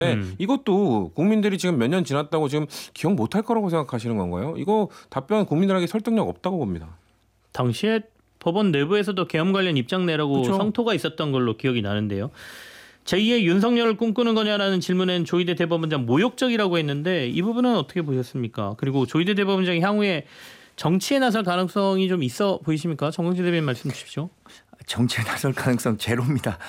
이것도 국민들이 지금 몇 년 지났다고 지금 기억 못할 거라고 생각하시는 건가요? 이거 답변 국민들에게 설득력 없다고 봅니다. 당시에 법원 내부에서도 계엄 관련 입장 내라고 그쵸. 성토가 있었던 걸로 기억이 나는데요. 제2의 윤석열을 꿈꾸는 거냐라는 질문엔 조희대 대법원장 모욕적이라고 했는데 이 부분은 어떻게 보셨습니까? 그리고 조희대 대법원장이 향후에 정치에 나설 가능성이 좀 있어 보이십니까? 정경진 대변인 말씀 주십시오. 정치에 나설 가능성 제로입니다.